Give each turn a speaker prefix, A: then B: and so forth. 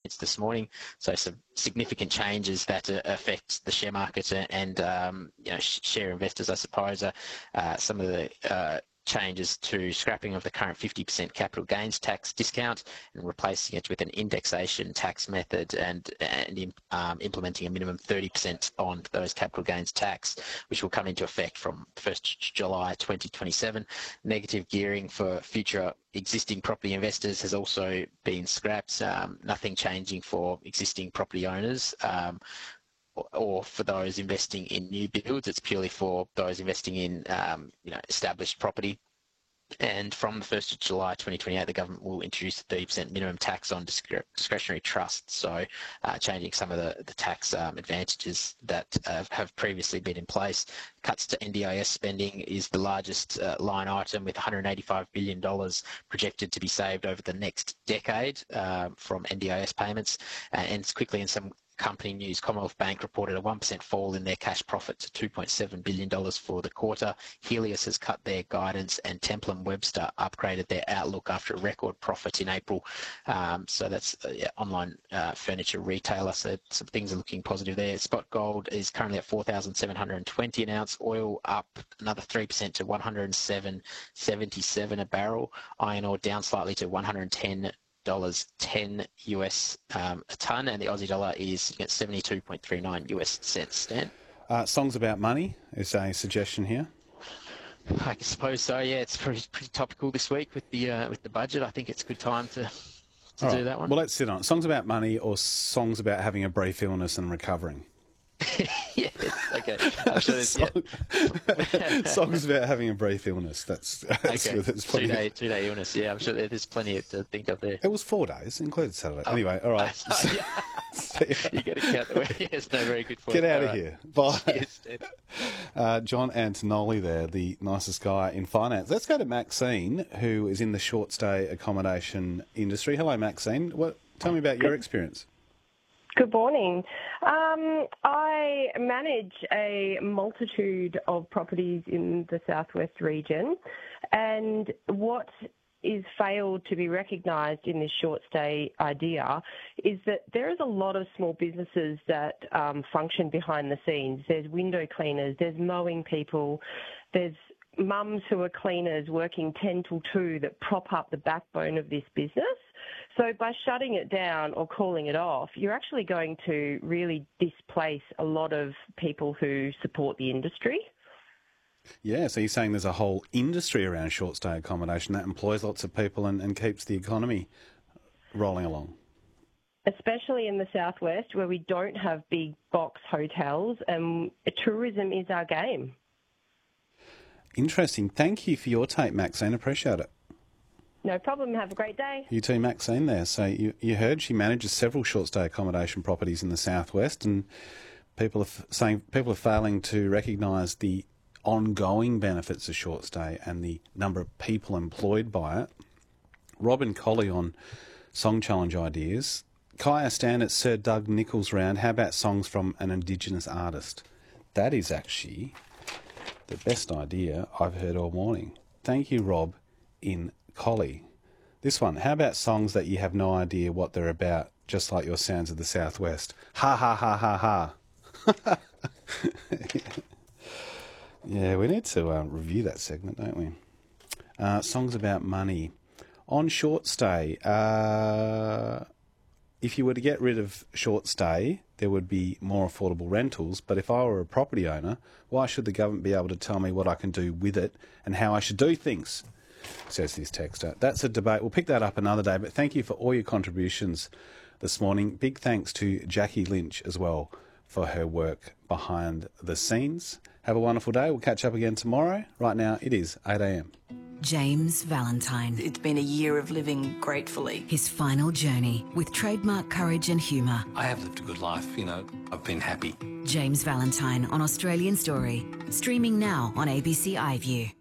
A: markets this morning. So some significant changes that affect the share market and share investors, I suppose, some of the changes to scrapping of the current 50% capital gains tax discount and replacing it with an indexation tax method and implementing a minimum 30% on those capital gains tax, which will come into effect from 1st July 2027. Negative gearing for future existing property investors has also been scrapped. Nothing changing for existing property owners. Or for those investing in new builds. It's purely for those investing in established property. And from the 1st of July 2028, the government will introduce a 30% minimum tax on discretionary trusts, so changing some of the tax advantages that have previously been in place. Cuts to NDIS spending is the largest line item, with $185 billion projected to be saved over the next decade from NDIS payments. And quickly, in some company news, Commonwealth Bank reported a 1% fall in their cash profit to $2.7 billion for the quarter. Helios has cut their guidance, and Temple & Webster upgraded their outlook after a record profit in April. So that's online furniture retailer. So some things are looking positive there. Spot gold is currently at $4,720 an ounce. Oil up another 3% to $107.77 a barrel. Iron ore down slightly to $110.10 US a tonne, and the Aussie dollar is at 72.39 US cents. Stan?
B: Songs about money is a suggestion here.
A: I suppose so. Yeah, it's pretty topical this week with the budget. I think it's a good time to do that one.
B: Well, let's sit on it. Songs about money or songs about having a brief illness and recovering?
A: Yes, okay. I'm sure there's
B: songs about having a brief illness. That's
A: okay. Two-day illness. Yeah, I'm sure there's plenty to think of there.
B: It was 4 days, included Saturday. Oh. Anyway, all right.
A: You got to count the way. Yes, no, very good point.
B: Get out of here. Bye.
A: Yes,
B: John Antonelli there, the nicest guy in finance. Let's go to Maxine, who is in the short stay accommodation industry. Hello, Maxine. Tell me about your experience.
C: Good morning. I manage a multitude of properties in the southwest region, and what is failed to be recognised in this short stay idea is that there is a lot of small businesses that function behind the scenes. There's window cleaners, there's mowing people, there's mums who are cleaners working 10 till 2 that prop up the backbone of this business. So by shutting it down or calling it off, you're actually going to really displace a lot of people who support the industry.
B: Yeah, so you're saying there's a whole industry around short stay accommodation that employs lots of people and keeps the economy rolling along.
C: Especially in the southwest, where we don't have big box hotels, and tourism is our game.
B: Interesting. Thank you for your take, Maxine. Appreciate it.
C: No problem. Have a great day.
B: You too, Maxine, there. So you heard she manages several short-stay accommodation properties in the southwest, and people are failing to recognise the ongoing benefits of short stay and the number of people employed by it. Robin Colley on Song Challenge ideas. Kaya Stan at Sir Doug Nichols round. How about songs from an Indigenous artist? That is actually the best idea I've heard all morning. Thank you, Rob, in Collie. This one, how about songs that you have no idea what they're about, just like your Sounds of the Southwest? Ha, ha, ha, ha, ha. Yeah, we need to review that segment, don't we? Songs about money. On short stay, if you were to get rid of short stay, there would be more affordable rentals. But if I were a property owner, why should the government be able to tell me what I can do with it and how I should do things? Says this texter. That's a debate. We'll pick that up another day. But thank you for all your contributions this morning. Big thanks to Jackie Lynch as well for her work behind the scenes. Have a wonderful day. We'll catch up again tomorrow. Right now, it is 8 a.m.
D: James Valentine.
E: It's been a year of living gratefully.
D: His final journey with trademark courage and humour.
F: I have lived a good life, I've been happy.
D: James Valentine on Australian Story. Streaming now on ABC iView.